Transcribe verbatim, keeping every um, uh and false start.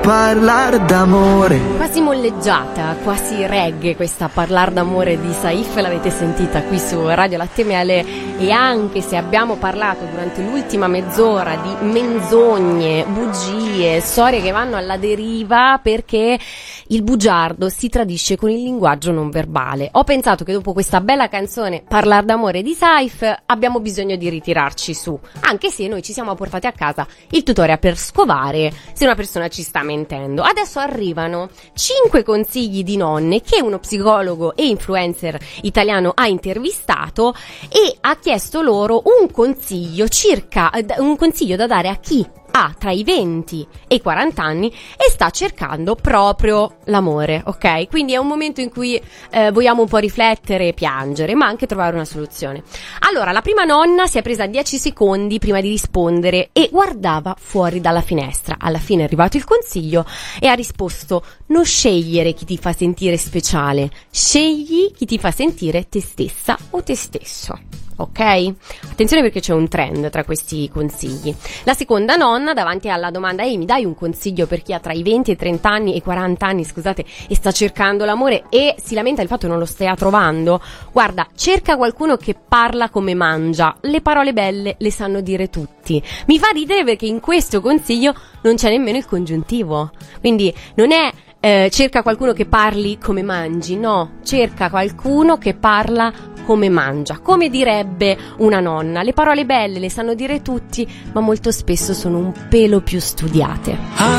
parlar d'amore. Quasi molleggiata, quasi reggae questa Parlar d'amore di Saif, l'avete sentita qui su Radio Latte Miele. E anche se abbiamo parlato durante l'ultima mezz'ora di menzogne, bugie, storie che vanno alla deriva perché il bugiardo si tradisce con il linguaggio non verbale, ho pensato che dopo questa bella canzone Parlar d'amore di Saif abbiamo bisogno di ritirarci su, anche se noi ci siamo portati a casa il tutorial per scovare se una persona ci sta mentendo. Adesso arrivano cinque consigli di nonne che uno psicologo e influencer italiano ha intervistato e ha chiesto loro un consiglio circa un consiglio da dare a chi ha tra i venti e i quaranta anni e sta cercando proprio l'amore, ok? Quindi è un momento in cui eh, vogliamo un po' riflettere e piangere, ma anche trovare una soluzione. Allora, la prima nonna si è presa dieci secondi prima di rispondere e guardava fuori dalla finestra. Alla fine è arrivato il consiglio e ha risposto: non scegliere chi ti fa sentire speciale, scegli chi ti fa sentire te stessa o te stesso. Ok? Attenzione perché c'è un trend tra questi consigli. La seconda nonna, davanti alla domanda ehi mi dai un consiglio per chi ha tra i venti e i trenta anni e i quaranta anni, scusate, e sta cercando l'amore e si lamenta del fatto che non lo stia trovando, guarda, cerca qualcuno che parla come mangia, le parole belle le sanno dire tutti. Mi fa ridere perché in questo consiglio non c'è nemmeno il congiuntivo, quindi non è eh, cerca qualcuno che parli come mangi, no, cerca qualcuno che parla come mangia, come direbbe una nonna. Le parole belle le sanno dire tutti, ma molto spesso sono un pelo più studiate.